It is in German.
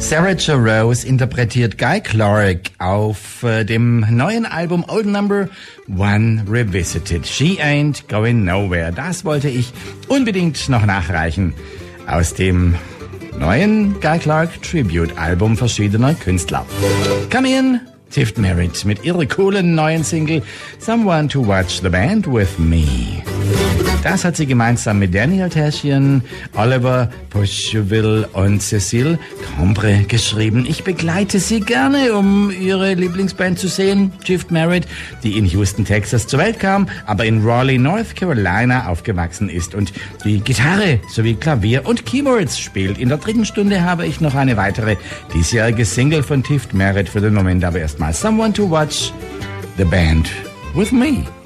Sarah Jo Rose interpretiert Guy Clark auf dem neuen Album Old Number One Revisited. She Ain't Going Nowhere. Das wollte ich unbedingt noch nachreichen aus dem neuen Guy Clark Tribute Album verschiedener Künstler. Come in, Tift Merritt mit ihrer coolen neuen Single Someone to Watch the Band with Me. Das hat sie gemeinsam mit Daniel Tashian, Oliver Pocheville und Cecile Cambre geschrieben. Ich begleite sie gerne, um ihre Lieblingsband zu sehen, Tift Merritt, die in Houston, Texas zur Welt kam, aber in Raleigh, North Carolina aufgewachsen ist und die Gitarre sowie Klavier und Keyboards spielt. In der dritten Stunde habe ich noch eine weitere diesjährige Single von Tift Merritt, für den Moment aber erstmal Someone to Watch the Band with Me.